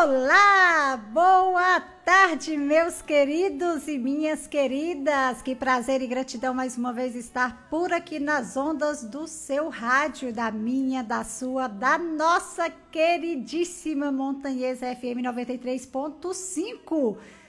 Olá, boa tarde, meus queridos e minhas queridas. Que prazer e gratidão mais uma vez estar por aqui nas ondas do seu rádio, da minha, da sua, da nossa queridíssima Montanhesa FM 93.5.